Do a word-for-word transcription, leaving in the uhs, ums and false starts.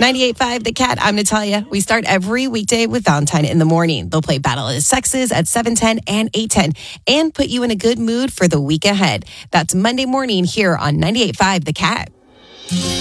ninety-eight point five The Cat. I'm Natalia. We start every weekday with Valentine in the morning. They'll play Battle of the Sexes at seven ten and eight ten and put you in a good mood for the week ahead. That's Monday morning here on ninety-eight point five The Cat.